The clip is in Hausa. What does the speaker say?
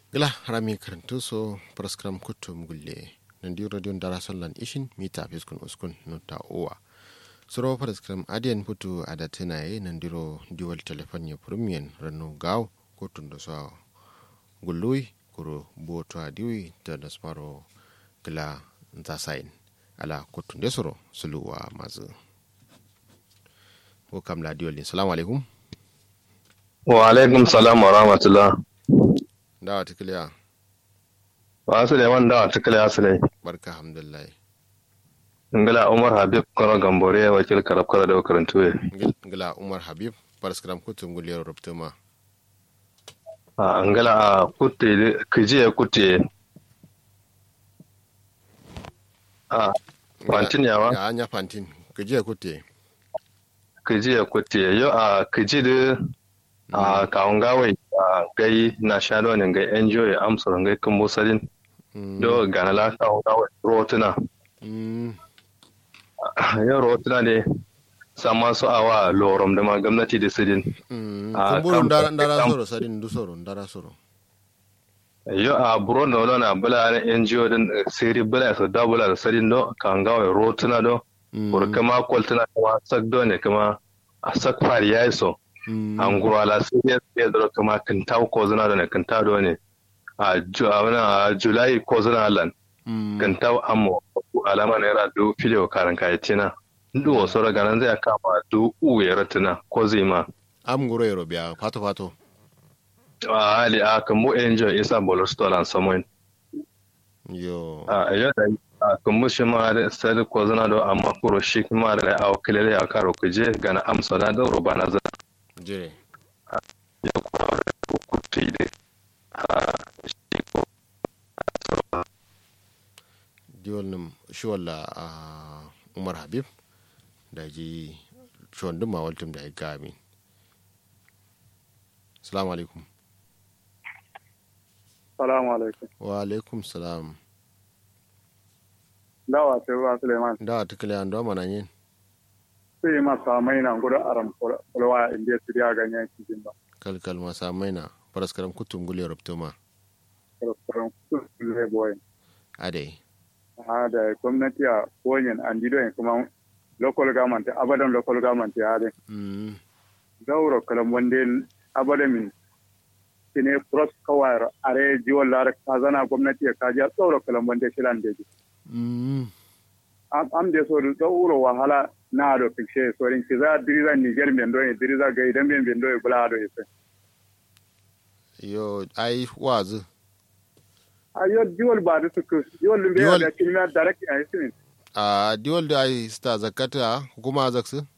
gila harami karantu so praskram kutum gulle nandi radio dara sallan ishin mita fiskun uskun nota owa suro praskram adian putu adatina e nandiro dual telephone ya premium ranu gaw kutun do so gullui kuro boto adiwi ta nasmaro gila nzasain ala kutun desoro suluwa mazu ko kam la diol assalamu alaikum wa alaikum salam wa rahmatullah. Dawa tikiliya. Wa Suleiman dawa tikiliya Sulai. Barka alhamdulillah. Ngala Umar Habib kono gambore wakil karab kala da karantuwe. Ngala Umar Habib paraskram kutum guliyar rubtuma. Ngala kutte kije kutte. Fantin yawa? Ya anya fantin. Kije kutte. Kije kutte yo kije da kawun gawai gai na shaɗo ne ga enjoy amsar gai kan musalin do gana la kawun gawai rotuna yau rotuna ne sama su awa lorom da ma gwamnati da sidin kumburun dara soro sadin du soro dara soro yau a buro da wani na bula na NGO din siri bula su da bula da sadin do kawun gawai rotuna do burkama kwaltuna kuma sakdo ne kuma a sakfari ya yi so an gurala sai ya zara kuma kintaw ko zana da kintaw do ne a July ko zana lan kintaw ammo alama ne ra do filio karan kai tina ndu wasu raga nan zai kama do uwe ratina ko zai ma am guro yero biya fato ali a kan mu enjoy isa bolostolan samoin yo ya da kan mu shi ma da sai ko zana do amma kuro shi kuma da a wakilai a karo kuje gana amsa da rubana za jire ya kwara kukuti ne shi ko diwolnum shiwalla Umar Habib da ji shondun mawaltum da ya gami. Salamu alaikum. Salamu alaikum. Wa alaikum salam. Dawa sai ba Suleiman. Da tukule an do mana yin. Sai masa maina gudu aram kulwa inda su ya ganyen cikin ba. Kalkal masa maina paraskaram kutum gule rubtuma. Paraskaram kutum zai boye. Ade. Da gwamnati a koyin an dido kuma local government abadan local government ya de. Zauro kalam wande abadan min kine pros kawar are jiwon lar kazana gwamnati ya kaja zauro kalam wande shilan deji. Am de so zauro wahala na do fikshe sorin ki za diriza Niger men do diriza ga idan men do bula do ife yo ai wazu ayo diwol ba da suku diwol be da kinna direct ai sin diwol da ai sta zakata kuma zaksu